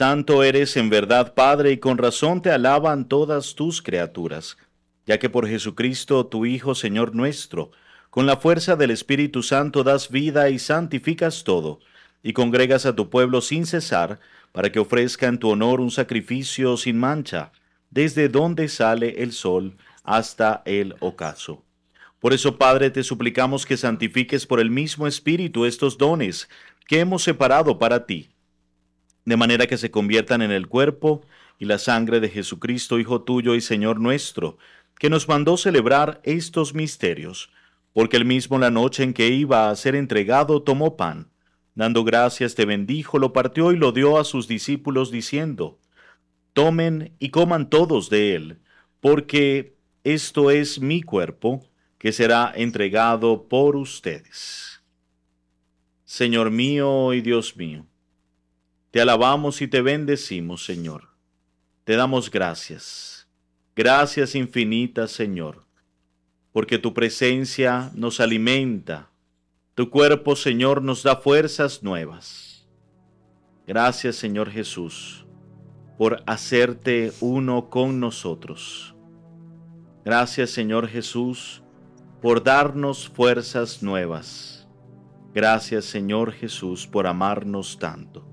Santo eres en verdad, Padre, y con razón te alaban todas tus criaturas, ya que por Jesucristo, tu Hijo, Señor nuestro, con la fuerza del Espíritu Santo das vida y santificas todo, y congregas a tu pueblo sin cesar, para que ofrezca en tu honor un sacrificio sin mancha, desde donde sale el sol hasta el ocaso. Por eso, Padre, te suplicamos que santifiques por el mismo Espíritu estos dones que hemos separado para ti, de manera que se conviertan en el cuerpo y la sangre de Jesucristo, Hijo tuyo y Señor nuestro, que nos mandó celebrar estos misterios, porque él mismo la noche en que iba a ser entregado tomó pan, dando gracias te bendijo, lo partió y lo dio a sus discípulos diciendo, tomen y coman todos de él, porque esto es mi cuerpo, que será entregado por ustedes. Señor mío y Dios mío, te alabamos y te bendecimos, Señor. Te damos gracias. Gracias infinitas, Señor, porque tu presencia nos alimenta. Tu cuerpo, Señor, nos da fuerzas nuevas. Gracias, Señor Jesús, por hacerte uno con nosotros. Gracias, Señor Jesús, por darnos fuerzas nuevas. Gracias, Señor Jesús, por amarnos tanto.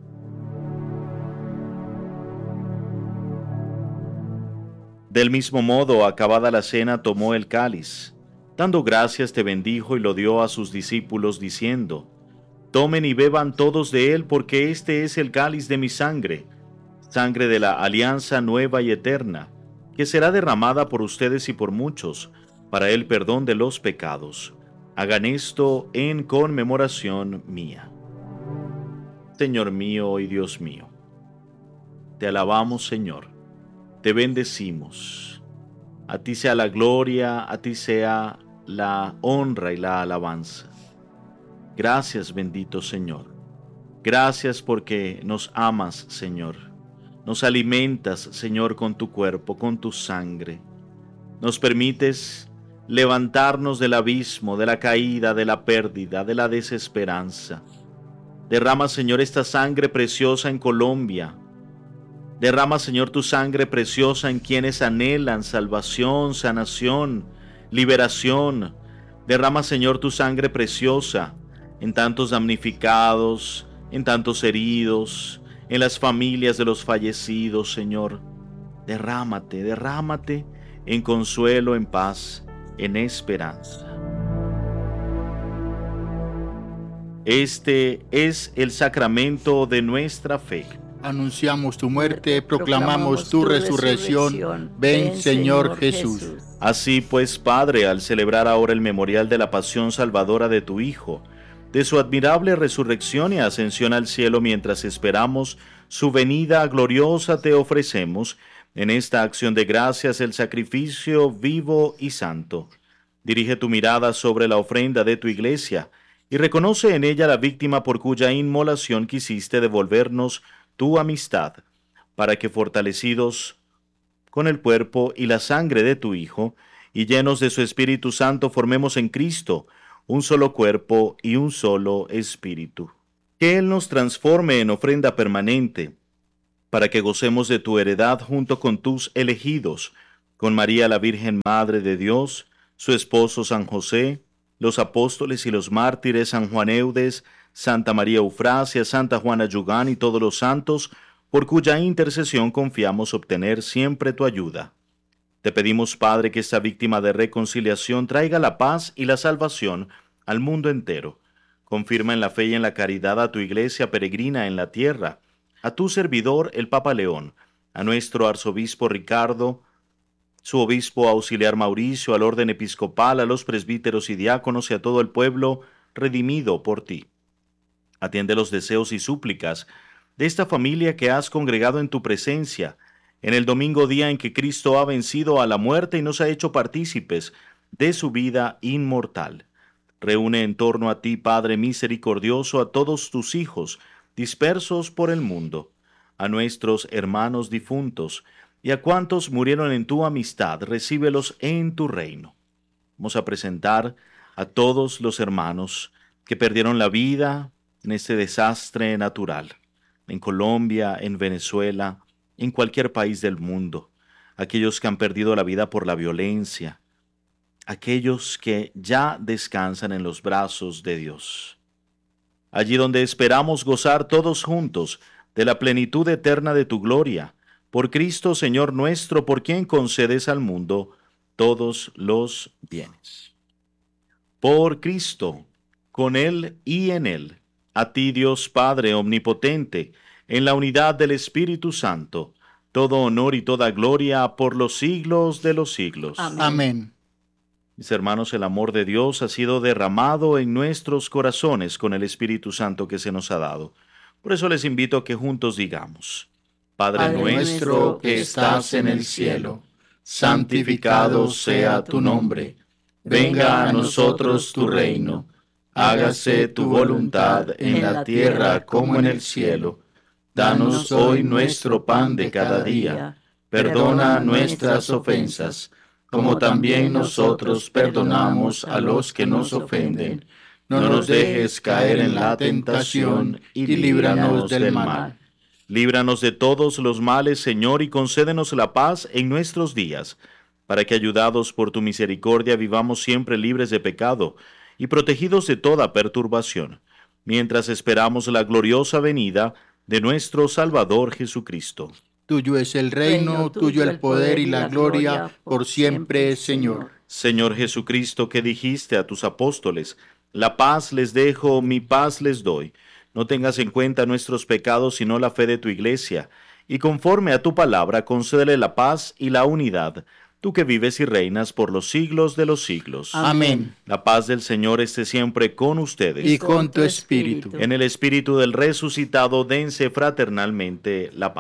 Del mismo modo, acabada la cena, tomó el cáliz. Dando gracias, te bendijo y lo dio a sus discípulos, diciendo, tomen y beban todos de él, porque este es el cáliz de mi sangre, sangre de la alianza nueva y eterna, que será derramada por ustedes y por muchos, para el perdón de los pecados. Hagan esto en conmemoración mía. Señor mío y Dios mío, te alabamos, Señor. Te bendecimos. A ti sea la gloria, a ti sea la honra y la alabanza. Gracias, bendito Señor. Gracias porque nos amas, Señor. Nos alimentas, Señor, con tu cuerpo, con tu sangre. Nos permites levantarnos del abismo, de la caída, de la pérdida, de la desesperanza. Derrama, Señor, esta sangre preciosa en Colombia. Derrama, Señor, tu sangre preciosa en quienes anhelan salvación, sanación, liberación. Derrama, Señor, tu sangre preciosa en tantos damnificados, en tantos heridos, en las familias de los fallecidos, Señor. Derrámate, derrámate en consuelo, en paz, en esperanza. Este es el sacramento de nuestra fe. Anunciamos tu muerte, proclamamos tu resurrección. Ven, Señor Jesús. Así pues, Padre, al celebrar ahora el memorial de la pasión salvadora de tu Hijo, de su admirable resurrección y ascensión al cielo mientras esperamos su venida gloriosa, te ofrecemos en esta acción de gracias el sacrificio vivo y santo. Dirige tu mirada sobre la ofrenda de tu iglesia y reconoce en ella la víctima por cuya inmolación quisiste devolvernos tu amistad, para que fortalecidos con el cuerpo y la sangre de tu Hijo, y llenos de su Espíritu Santo, formemos en Cristo un solo cuerpo y un solo espíritu. Que Él nos transforme en ofrenda permanente, para que gocemos de tu heredad junto con tus elegidos, con María la Virgen Madre de Dios, su esposo San José, los apóstoles y los mártires, San Juan Eudes, Santa María Eufrasia, Santa Juana Yugán y todos los santos, por cuya intercesión confiamos obtener siempre tu ayuda. Te pedimos, Padre, que esta víctima de reconciliación traiga la paz y la salvación al mundo entero. Confirma en la fe y en la caridad a tu iglesia peregrina en la tierra, a tu servidor el Papa León, a nuestro arzobispo Ricardo, su obispo auxiliar Mauricio, al orden episcopal, a los presbíteros y diáconos y a todo el pueblo redimido por ti. Atiende los deseos y súplicas de esta familia que has congregado en tu presencia, en el domingo día en que Cristo ha vencido a la muerte y nos ha hecho partícipes de su vida inmortal. Reúne en torno a ti, Padre misericordioso, a todos tus hijos dispersos por el mundo, a nuestros hermanos difuntos y a cuantos murieron en tu amistad, recíbelos en tu reino. Vamos a presentar a todos los hermanos que perdieron la vida en este desastre natural, en Colombia, en Venezuela, en cualquier país del mundo, aquellos que han perdido la vida por la violencia, aquellos que ya descansan en los brazos de Dios. Allí donde esperamos gozar todos juntos de la plenitud eterna de tu gloria, por Cristo Señor nuestro, por quien concedes al mundo todos los bienes. Por Cristo, con Él y en Él, a ti Dios Padre omnipotente, en la unidad del Espíritu Santo, todo honor y toda gloria por los siglos de los siglos. Amén. Mis hermanos, el amor de Dios ha sido derramado en nuestros corazones con el Espíritu Santo que se nos ha dado. Por eso les invito a que juntos digamos: Padre nuestro que estás en el cielo, santificado sea tu nombre. Venga a nosotros tu reino. Hágase tu voluntad en la tierra como en el cielo. Danos hoy nuestro pan de cada día. Perdona nuestras ofensas, como también nosotros perdonamos a los que nos ofenden. No nos dejes caer en la tentación y líbranos del mal. Líbranos de todos los males, Señor, y concédenos la paz en nuestros días, para que, ayudados por tu misericordia, vivamos siempre libres de pecado y protegidos de toda perturbación, mientras esperamos la gloriosa venida de nuestro Salvador Jesucristo. Tuyo es el reino, tuyo el poder y la gloria, por siempre, Señor. Señor Jesucristo, que dijiste a tus apóstoles: la paz les dejo, mi paz les doy. No tengas en cuenta nuestros pecados, sino la fe de tu Iglesia, y conforme a tu palabra, concédele la paz y la unidad, tú que vives y reinas por los siglos de los siglos. Amén. La paz del Señor esté siempre con ustedes. Y con tu espíritu. En el espíritu del resucitado, dense fraternalmente la paz.